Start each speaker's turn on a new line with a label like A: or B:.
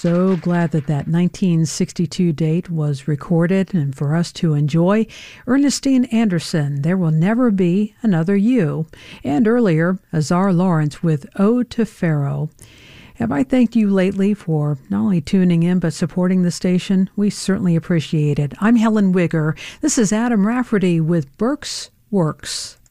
A: so glad that 1962 date was recorded and for us to enjoy. Ernestine Anderson, There Will Never Be Another You. And earlier, Azar Lawrence with Ode to Pharaoh. Have I thanked you lately for not only tuning in but supporting the station? We certainly appreciate it. I'm Helen Wigger. This is Adam Rafferty with Burke's Works.